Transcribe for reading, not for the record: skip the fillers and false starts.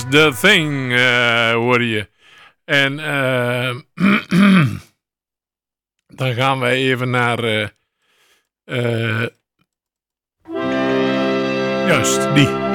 The Thing, hoorde je. En dan gaan wij even naar... juist, die.